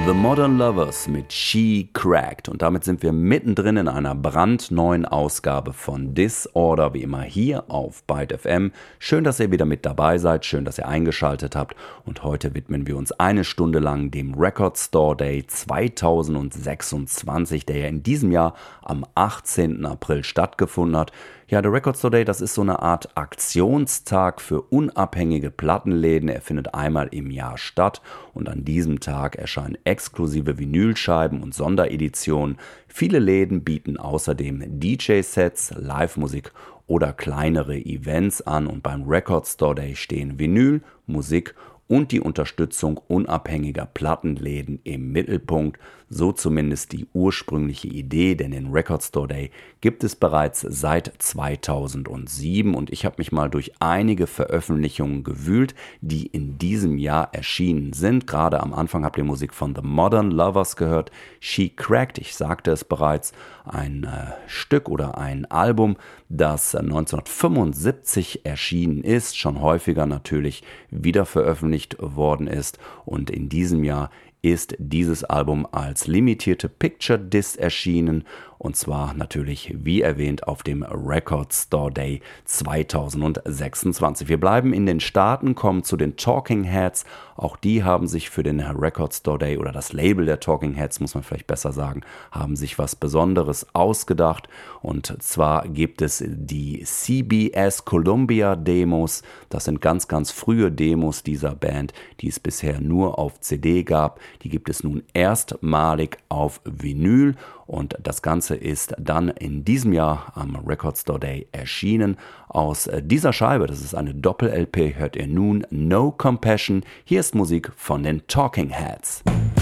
The Modern Lovers mit She Cracked. Und damit sind wir mittendrin in einer brandneuen Ausgabe von Disorder, wie immer hier auf Byte FM. Schön, dass ihr wieder mit dabei seid, schön, dass ihr eingeschaltet habt. Und heute widmen wir uns eine Stunde lang dem Record Store Day 2026, der ja in diesem Jahr am 18. April stattgefunden hat. Ja, der Record Store Day, das ist so eine Art Aktionstag für unabhängige Plattenläden. Er findet einmal im Jahr statt und an diesem Tag erscheinen exklusive Vinylscheiben und Sondereditionen. Viele Läden bieten außerdem DJ-Sets, Live-Musik oder kleinere Events an und beim Record Store Day stehen Vinyl, Musik und die Unterstützung unabhängiger Plattenläden im Mittelpunkt. So zumindest die ursprüngliche Idee, denn den Record Store Day gibt es bereits seit 2007 und ich habe mich mal durch einige Veröffentlichungen gewühlt, die in diesem Jahr erschienen sind. Gerade am Anfang habt ihr Musik von The Modern Lovers gehört, She Cracked, ich sagte es bereits, ein Stück oder ein Album, das 1975 erschienen ist, schon häufiger natürlich wieder veröffentlicht worden ist und in diesem Jahr ist dieses Album als limitierte Picture Disc erschienen und zwar natürlich, wie erwähnt, auf dem Record Store Day 2026. Wir bleiben in den Staaten, kommen zu den Talking Heads. Auch die haben sich für den Record Store Day oder das Label der Talking Heads, muss man vielleicht besser sagen, haben sich was Besonderes ausgedacht. Und zwar gibt es die CBS Columbia Demos. Das sind ganz, ganz frühe Demos dieser Band, die es bisher nur auf CD gab. Die gibt es nun erstmalig auf Vinyl. Und das Ganze ist dann in diesem Jahr am Record Store Day erschienen. Aus dieser Scheibe, das ist eine Doppel-LP, hört ihr nun No Compassion. Hier ist Musik von den Talking Heads.